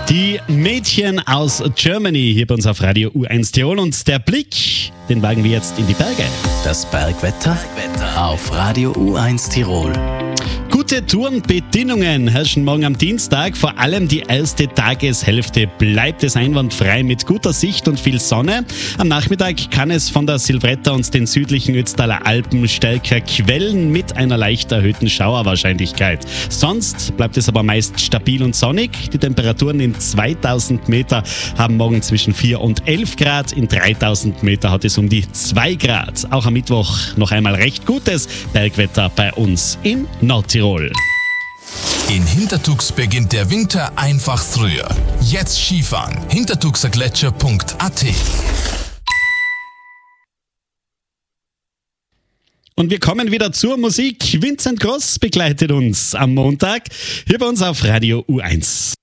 Die Mädchen aus Germany hier bei uns auf Radio U1 Tirol und der Blick, den wagen wir jetzt in die Berge. Das Bergwetter auf Radio U1 Tirol. Gute Tourenbedingungen herrschen morgen am Dienstag. Vor allem die erste Tageshälfte bleibt es einwandfrei mit guter Sicht und viel Sonne. Am Nachmittag kann es von der Silvretta und den südlichen Ötztaler Alpen stärker quellen mit einer leicht erhöhten Schauerwahrscheinlichkeit. Sonst bleibt es aber meist stabil und sonnig. Die Temperaturen in 2000 Meter haben morgen zwischen 4 und 11 Grad. In 3000 Meter hat es um die 2 Grad. Auch am Mittwoch noch einmal recht gutes Bergwetter bei uns in Nordtirol. In Hintertux beginnt der Winter einfach früher. Jetzt Skifahren. hintertuxergletscher.at. Und wir kommen wieder zur Musik. Vincent Gross begleitet uns am Montag hier bei uns auf Radio U1.